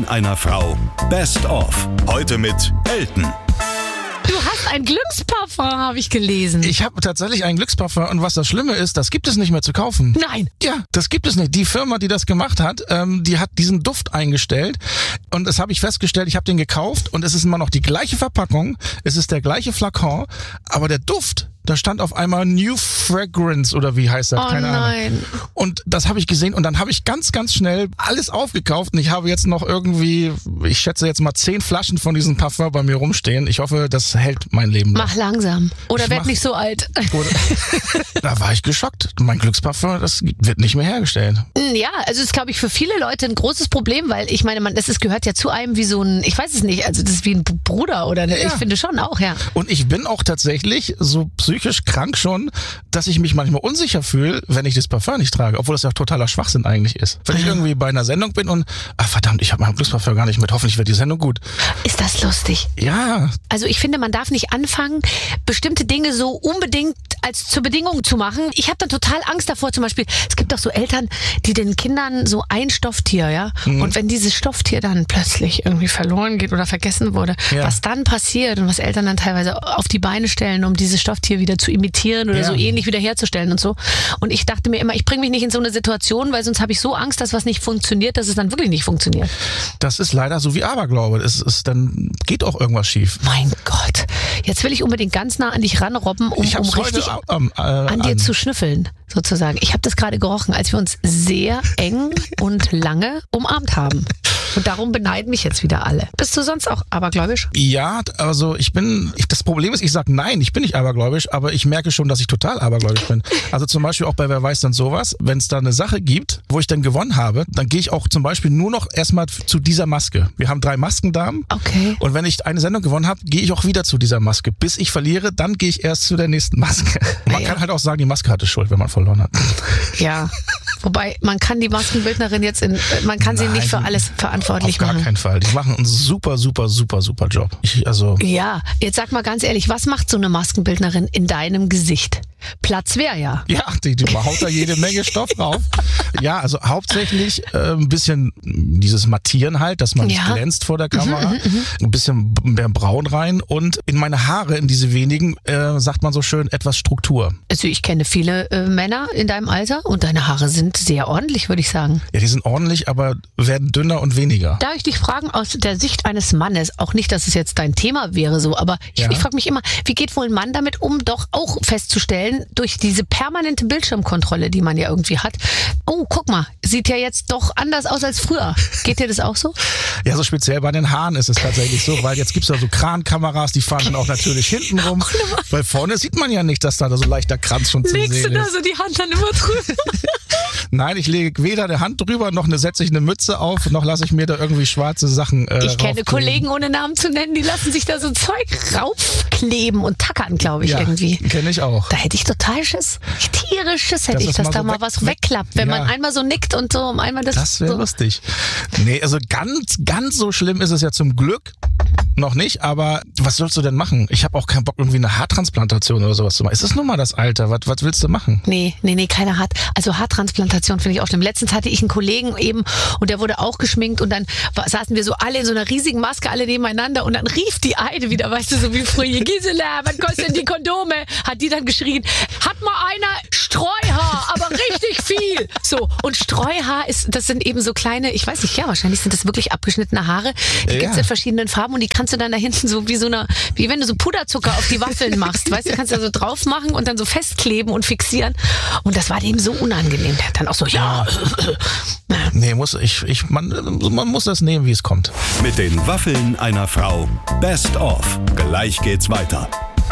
Waffeln einer Frau. Best of. Heute mit Elton. Du hast ein Glücksparfum, habe ich gelesen. Ich habe tatsächlich ein Glücksparfum und was das Schlimme ist, das gibt es nicht mehr zu kaufen. Nein. Ja, das gibt es nicht. Die Firma, die das gemacht hat, die hat diesen Duft eingestellt und das habe ich festgestellt, ich habe den gekauft und es ist immer noch die gleiche Verpackung, es ist der gleiche Flakon, aber der Duft, da stand auf einmal New Fragrance oder wie heißt das? Keine Ahnung. Und das habe ich gesehen und dann habe ich ganz, ganz schnell alles aufgekauft und ich habe jetzt noch irgendwie, ich schätze jetzt mal 10 Flaschen von diesem Parfum bei mir rumstehen. Ich hoffe, das hält mein Leben lang. Mach langsam. Oder werd nicht so alt. Da war ich geschockt. Mein Glücksparfum, das wird nicht mehr hergestellt. Ja, also das ist, glaube ich, für viele Leute ein großes Problem, weil ich meine, das gehört ja zu einem wie so ein, ich weiß es nicht, also das ist wie ein Bruder oder ich finde schon auch, ja. Und ich bin auch tatsächlich so psychisch krank schon, dass ich mich manchmal unsicher fühle, wenn ich das Parfum nicht trage, obwohl das ja totaler Schwachsinn eigentlich ist. Wenn ich irgendwie bei einer Sendung bin und, verdammt, ich habe mein Glücksparfum gar nicht mit, hoffentlich wird die Sendung gut. Ist das lustig? Ja. Also ich finde, man darf nicht anfangen, bestimmte Dinge so unbedingt als zur Bedingung zu machen. Ich habe dann total Angst davor, zum Beispiel, es gibt doch so Eltern, die den Kindern so ein Stofftier, ja, und wenn dieses Stofftier dann plötzlich irgendwie verloren geht oder vergessen wurde, was dann passiert und was Eltern dann teilweise auf die Beine stellen, um dieses Stofftier wieder zu imitieren oder so ähnlich wiederherzustellen und so. Und ich dachte mir immer, ich bringe mich nicht in so eine Situation, weil sonst habe ich so Angst, dass was nicht funktioniert, dass es dann wirklich nicht funktioniert. Das ist leider so wie Aberglaube. Dann geht auch irgendwas schief. Mein Gott. Jetzt will ich unbedingt ganz nah an dich ranrobben, um richtig an dir zu schnüffeln, sozusagen. Ich habe das gerade gerochen, als wir uns sehr eng und lange umarmt haben. Und darum beneiden mich jetzt wieder alle. Bist du sonst auch abergläubisch? Ja, also das Problem ist, ich sage nein, ich bin nicht abergläubisch, aber ich merke schon, dass ich total abergläubisch bin. Also zum Beispiel auch bei Wer weiß dann sowas, wenn es da eine Sache gibt, wo ich dann gewonnen habe, dann gehe ich auch zum Beispiel nur noch erstmal zu dieser Maske. Wir haben 3 Maskendamen. Okay. Und wenn ich eine Sendung gewonnen habe, gehe ich auch wieder zu dieser Maske. Bis ich verliere, dann gehe ich erst zu der nächsten Maske. Man kann halt auch sagen, die Maske hatte Schuld, wenn man verloren hat. Ja. Wobei, man kann die Maskenbildnerin jetzt man kann sie nicht für alles verantwortlich machen. Auf gar keinen Fall. Die machen einen super, super, super, super Job. Ja, jetzt sag mal ganz ehrlich, was macht so eine Maskenbildnerin in deinem Gesicht? Platz wäre ja. Ja, die haut da jede Menge Stoff drauf. Ja, also hauptsächlich ein bisschen dieses Mattieren halt, dass man nicht glänzt vor der Kamera. Ein bisschen mehr Braun rein und in meine Haare, in diese wenigen, sagt man so schön, etwas Struktur. Also ich kenne viele Männer in deinem Alter und deine Haare sind sehr ordentlich, würde ich sagen. Ja, die sind ordentlich, aber werden dünner und weniger. Darf ich dich fragen, aus der Sicht eines Mannes, auch nicht, dass es jetzt dein Thema wäre so, aber ich frage mich immer, wie geht wohl ein Mann damit um, doch auch festzustellen, durch diese permanente Bildschirmkontrolle, die man ja irgendwie hat, oh, guck mal, sieht ja jetzt doch anders aus als früher. Geht dir das auch so? Ja, so speziell bei den Haaren ist es tatsächlich so, weil jetzt gibt es ja so Krankameras, die fahren dann auch natürlich hinten rum, weil vorne sieht man ja nicht, dass da so leichter Kranz schon zu sehen ist. Legst du da so die Hand dann immer drüber? Nein, ich lege weder eine Hand drüber, noch setze ich eine Mütze auf, noch lasse ich mir da irgendwie schwarze Sachen Ich kenne Kollegen, ohne Namen zu nennen, die lassen sich da so Zeug raufkleben und tackern, glaube ich, irgendwie. Kenne ich auch. Da hätte ich total Schiss. Tierisches hätte ich, dass da mal was wegklappt, wenn man einmal so nickt und so um einmal das... Das wäre lustig. Nee, also ganz, ganz so schlimm ist es ja zum Glück noch nicht, aber was sollst du denn machen? Ich habe auch keinen Bock, irgendwie eine Haartransplantation oder sowas zu machen. Ist das nun mal das Alter? Was willst du machen? Nee, keine Also Haartransplantation finde ich auch schlimm. Letztens hatte ich einen Kollegen eben und der wurde auch geschminkt und dann saßen wir so alle in so einer riesigen Maske, alle nebeneinander und dann rief die eine wieder, weißt du, so wie früher, Gisela, was kosten die Kondome? Hat die dann geschrien, hat mal einer Streuhaar, aber richtig viel. So, und Streuhaar das sind eben so kleine, ich weiß nicht, wahrscheinlich sind das wirklich abgeschnittene Haare. Die gibt's in verschiedenen Farben und die kannst du dann da hinten so wie wenn du so Puderzucker auf die Waffeln machst, weißt du, kannst du da so drauf machen und dann so festkleben und fixieren. Und das war dem so unangenehm. Der hat dann auch so, Nee, man muss das nehmen, wie es kommt. Mit den Waffeln einer Frau. Best of. Gleich geht's weiter.